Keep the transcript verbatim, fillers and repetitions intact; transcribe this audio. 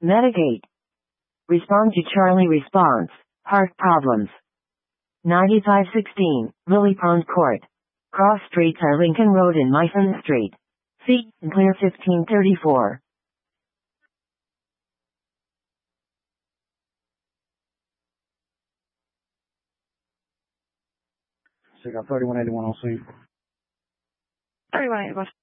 Medigate. Respond to Charlie response. Heart problems. ninety-five sixteen, Lily Pond Court. Cross streets are Lincoln Road and Myson Street. C. Clear fifteen thirty-four. So you got thirty-one eighty-one on scene. thirty-one eighty-one.